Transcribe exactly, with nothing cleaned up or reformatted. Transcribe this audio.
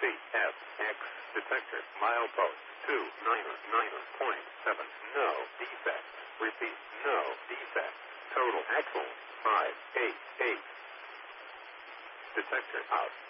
F X detector milepost two nine nine point seven. No defect. Repeat. No defect. Total axle five eight eight. Detector out.